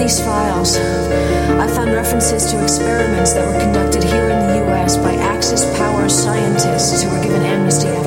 these files, I found references to experiments that were conducted here in the U.S. by Axis Power scientists who were given amnesty after